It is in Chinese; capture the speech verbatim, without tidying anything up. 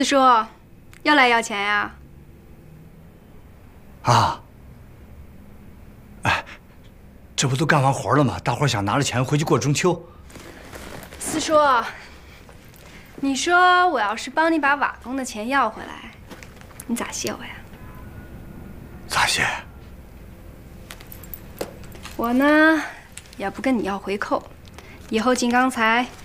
四叔，又来要钱呀？ 啊！哎，这不都干完活了吗？大伙想拿着钱回去过中秋。 四叔，你说我要是帮你把瓦工的钱要回来，你咋谢我呀？ 咋谢？ 我呢，也不跟你要回扣，以后进钢材